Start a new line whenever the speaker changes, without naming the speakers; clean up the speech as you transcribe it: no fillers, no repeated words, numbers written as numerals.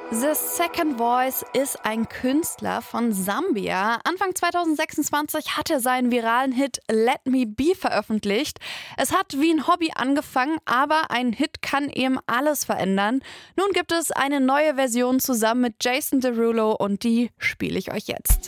The Second Voice ist ein Künstler von Sambia. Anfang 2026 hat er seinen viralen Hit Let Me Be veröffentlicht. Es hat wie ein Hobby angefangen, aber ein Hit kann eben alles verändern. Nun gibt es eine neue Version zusammen mit Jason Derulo und die spiele ich euch jetzt.